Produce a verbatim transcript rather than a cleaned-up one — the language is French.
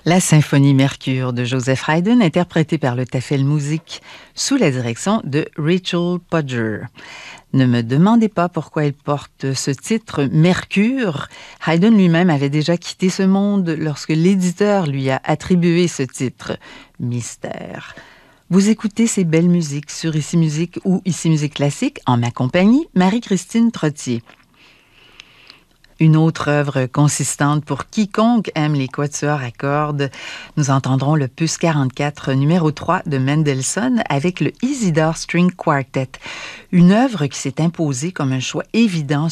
La symphonie Mercure de Joseph Haydn, interprétée par le Tafelmusik sous la direction de Rachel Podger. Ne me demandez pas pourquoi il porte ce titre Mercure. Haydn lui-même avait déjà quitté ce monde lorsque l'éditeur lui a attribué ce titre. Mystère. Vous écoutez ces belles musiques sur Ici Musique ou Ici Musique Classique en ma compagnie, Marie-Christine Trottier. Une autre œuvre consistante pour quiconque aime les quatuors à cordes. Nous entendrons le Opus quarante-quatre numéro trois de Mendelssohn avec le Isidore String Quartet. Une œuvre qui s'est imposée comme un choix évident